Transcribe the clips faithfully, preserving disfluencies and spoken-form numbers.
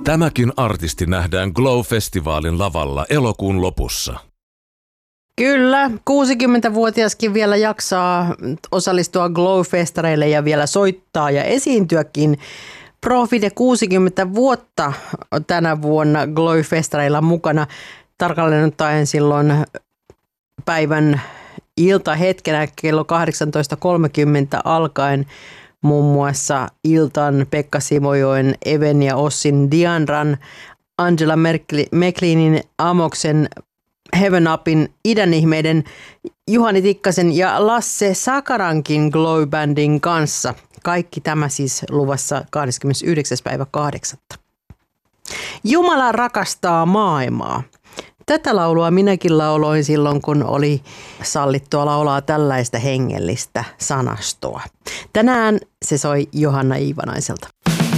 Tämäkin artisti nähdään Glow-festivaalin lavalla elokuun lopussa. Kyllä, kuusikymmentävuotiaskin vielä jaksaa osallistua Glow-festareille ja vielä soittaa ja esiintyäkin. Profide kuusikymmentä vuotta tänä vuonna Glow-festareilla mukana. Tarkalleen ottaen silloin päivän iltahetkenä kello kahdeksantoista kolmekymmentä alkaen muun muassa Iltan, Pekka Simojoen, Even ja Ossin, Dianran, Angela McLeanin, Amoksen, Heaven Upin, Idän ihmeiden, Juhani Tikkasen ja Lasse Sakarankin Glow-bändin kanssa. Kaikki tämä siis luvassa kahdeskymmenesyhdeksäs päivä kahdeksatta. Jumala rakastaa maailmaa. Tätä laulua minäkin lauloin silloin, kun oli sallittua laulaa tällaista hengellistä sanastoa. Tänään se soi Johanna Iivanaiselta.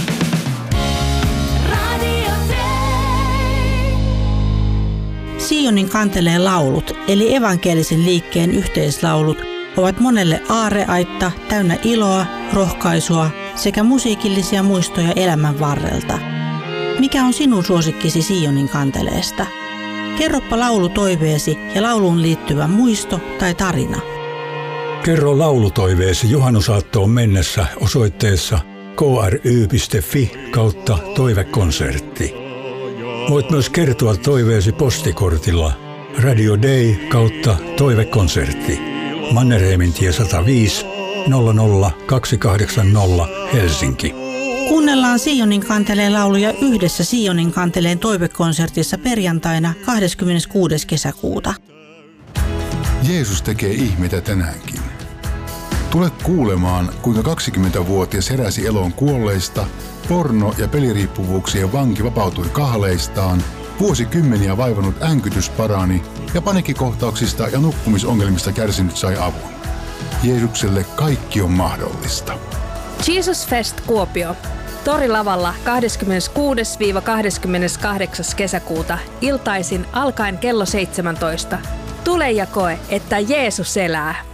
Sionin kantelee laulut, eli evankelisen liikkeen yhteislaulut, ovat monelle aarreaitta täynnä iloa, rohkaisua sekä musiikillisia muistoja elämän varrelta. Mikä on sinun suosikkisi Sionin kanteleesta? Kerropa laulutoiveesi ja lauluun liittyvä muisto tai tarina. Kerro laulutoiveesi juhannusaattoon mennessä osoitteessa k r y piste f i kautta toivekonsertti. Voit myös kertoa toiveesi postikortilla Radio Day kautta toivekonsertti. Mannerheimin tie sata viisi nolla nolla kaksi kahdeksan nolla Helsinki. Kuunnellaan Sionin kanteleen lauluja yhdessä Sionin kanteleen toivekonsertissa perjantaina kahdeskymmeneskuudes kesäkuuta. Jeesus tekee ihmeitä tänäänkin. Tule kuulemaan, kuinka kaksikymmentävuotias heräsi eloon kuolleista, porno- ja peliriippuvuuksien vanki vapautui kahleistaan, vuosikymmeniä vaivannut änkytys parani ja paniikkikohtauksista ja nukkumisongelmista kärsinyt sai avun. Jeesukselle kaikki on mahdollista. Jesus Fest Kuopio. Torilavalla kahdeskymmeneskuudes kahdeskymmeneskahdeksas kesäkuuta iltaisin alkaen kello seitsemäntoista. Tule ja koe, että Jeesus elää.